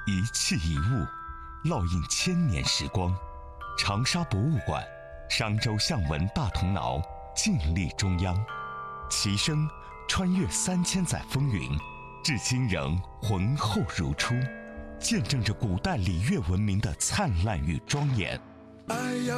一器一物，烙印千年时光。长沙博物馆，商周象纹大铜挠，静立中央，其声穿越3000载风云，至今仍浑厚如初，见证着古代礼乐文明的灿烂与庄严。